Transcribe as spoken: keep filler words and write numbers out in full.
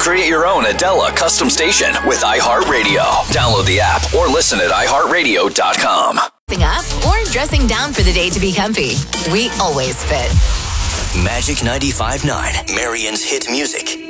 Create your own Adela custom station with iHeartRadio. Download the app or listen at i heart radio dot com. Up or dressing down for the day to be comfy. We always fit. Magic ninety-five point nine, Marion's hit music.